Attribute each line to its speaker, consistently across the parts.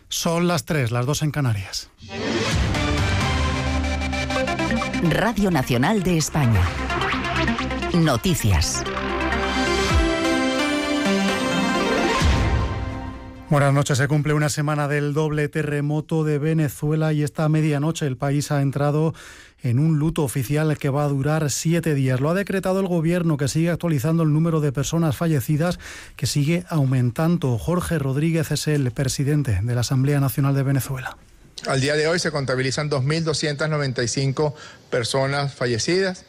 Speaker 1: Son las 3, las 2 en Canarias.
Speaker 2: Radio Nacional de España. Noticias.
Speaker 1: Buenas noches. Se cumple una semana del doble terremoto de Venezuela y esta medianoche el país ha entrado en un luto oficial que va a durar 7 días. Lo ha decretado el gobierno, que sigue actualizando el número de personas fallecidas, que sigue aumentando. Jorge Rodríguez es el presidente de la Asamblea Nacional de Venezuela.
Speaker 3: Al día de hoy se contabilizan 2.295 personas fallecidas,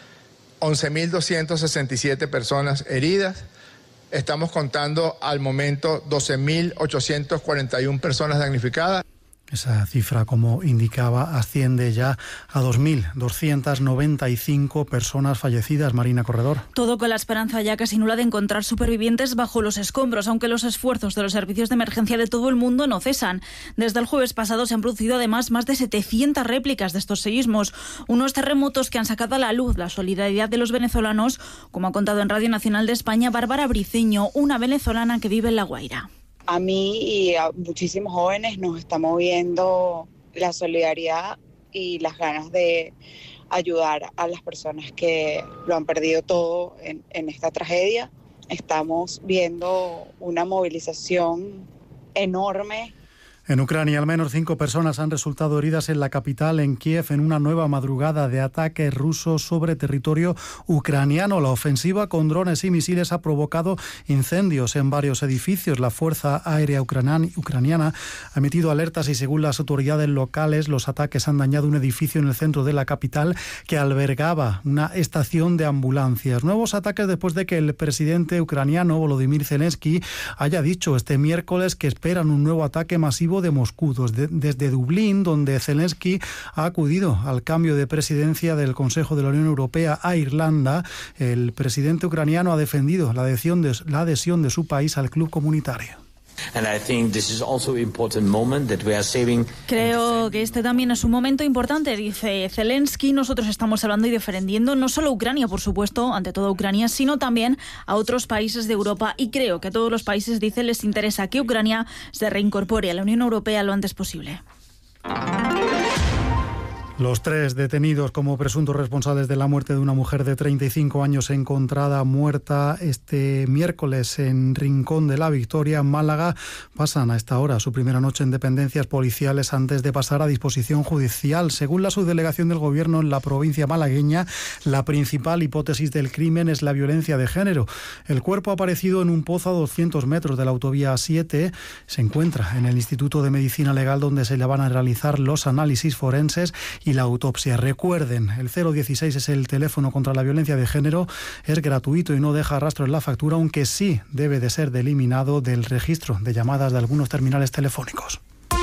Speaker 3: 11.267 personas heridas. Estamos contando al momento 12.841 personas damnificadas.
Speaker 1: Esa cifra, como indicaba, asciende ya a 2.295 personas fallecidas. Marina Corredor.
Speaker 4: Todo con la esperanza ya casi nula de encontrar supervivientes bajo los escombros, aunque los esfuerzos de los servicios de emergencia de todo el mundo no cesan. Desde el jueves pasado se han producido además más de 700 réplicas de estos seísmos, unos terremotos que han sacado a la luz la solidaridad de los venezolanos, como ha contado en Radio Nacional de España Bárbara Briceño, una venezolana que vive en La Guaira.
Speaker 5: A mí y a muchísimos jóvenes nos está moviendo la solidaridad y las ganas de ayudar a las personas que lo han perdido todo en esta tragedia. Estamos viendo una movilización enorme.
Speaker 1: En Ucrania, al menos 5 personas han resultado heridas en la capital, en Kiev, en una nueva madrugada de ataques rusos sobre territorio ucraniano. La ofensiva con drones y misiles ha provocado incendios en varios edificios. La Fuerza Aérea Ucraniana ha emitido alertas y, según las autoridades locales, los ataques han dañado un edificio en el centro de la capital que albergaba una estación de ambulancias. Nuevos ataques después de que el presidente ucraniano, Volodymyr Zelensky, haya dicho este miércoles que esperan un nuevo ataque masivo de Moscú. Desde Dublín, donde Zelensky ha acudido al cambio de presidencia del Consejo de la Unión Europea a Irlanda, el presidente ucraniano ha defendido la adhesión de su país al club comunitario.
Speaker 4: Creo que este también es un momento importante, dice Zelensky. Nosotros estamos hablando y defendiendo no solo a Ucrania, por supuesto, ante todo Ucrania, sino también a otros países de Europa. Y creo que a todos los países, dice, les interesa que Ucrania se reincorpore a la Unión Europea lo antes posible.
Speaker 1: Los 3 detenidos como presuntos responsables de la muerte de una mujer de 35 años encontrada muerta este miércoles en Rincón de la Victoria, Málaga, pasan a esta hora su primera noche en dependencias policiales antes de pasar a disposición judicial. Según la subdelegación del Gobierno en la provincia malagueña, la principal hipótesis del crimen es la violencia de género. El cuerpo ha aparecido en un pozo a 200 metros de la autovía 7. Se encuentra en el Instituto de Medicina Legal, donde se le van a realizar los análisis forenses y la autopsia. Recuerden, el 016 es el teléfono contra la violencia de género, es gratuito y no deja rastro en la factura, aunque sí debe de ser eliminado del registro de llamadas de algunos terminales telefónicos.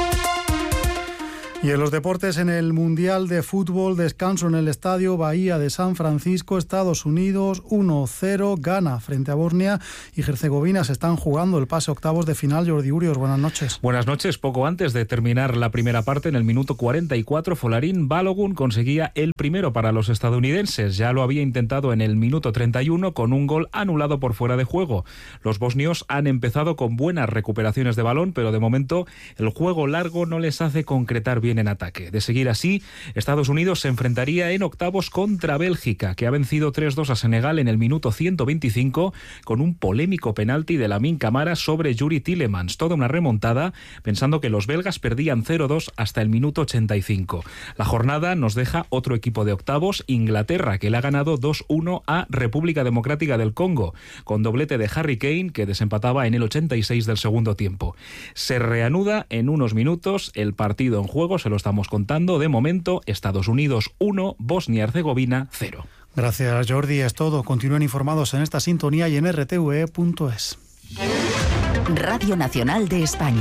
Speaker 1: Y en los deportes, en el Mundial de Fútbol, descanso en el Estadio Bahía de San Francisco. Estados Unidos 1-0 gana frente a Bosnia y Herzegovina. Se están jugando el pase a octavos de final. Jordi Urios, buenas noches.
Speaker 6: Buenas noches. Poco antes de terminar la primera parte, en el minuto 44, Folarin Balogun conseguía el primero para los estadounidenses. Ya lo había intentado en el minuto 31 con un gol anulado por fuera de juego. Los bosnios han empezado con buenas recuperaciones de balón, pero de momento el juego largo no les hace concretar bien en ataque. De seguir así, Estados Unidos se enfrentaría en octavos contra Bélgica, que ha vencido 3-2 a Senegal en el minuto 125 con un polémico penalti de Lamine Camara sobre Yuri Tielemans. Toda una remontada, pensando que los belgas perdían 0-2 hasta el minuto 85. La jornada nos deja otro equipo de octavos, Inglaterra, que le ha ganado 2-1 a República Democrática del Congo, con doblete de Harry Kane, que desempataba en el 86 del segundo tiempo. Se reanuda en unos minutos el partido en juego, se lo estamos contando. De momento, Estados Unidos 1, Bosnia-Herzegovina 0.
Speaker 1: Gracias, Jordi. Es todo. Continúen informados en esta sintonía y en rtve.es.
Speaker 2: Radio Nacional de España.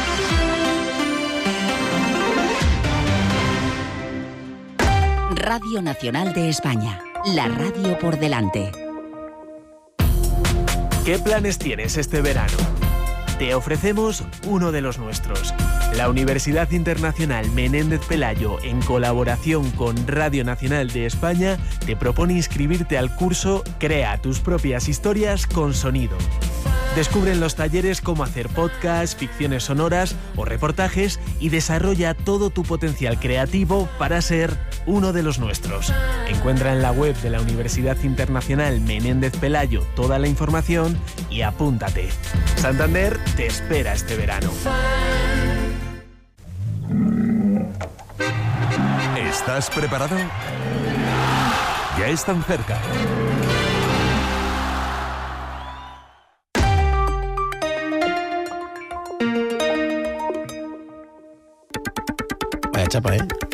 Speaker 2: Radio Nacional de España. La radio por delante.
Speaker 7: ¿Qué planes tienes este verano? Te ofrecemos uno de los nuestros. La Universidad Internacional Menéndez Pelayo, en colaboración con Radio Nacional de España, te propone inscribirte al curso Crea tus propias historias con sonido. Descubre en los talleres cómo hacer podcasts, ficciones sonoras o reportajes y desarrolla todo tu potencial creativo para ser uno de los nuestros. Encuentra en la web de la Universidad Internacional Menéndez Pelayo toda la información y apúntate. Santander te espera este verano.
Speaker 8: ¿Estás preparado? Ya están cerca.
Speaker 9: Vaya chapa, ¿eh?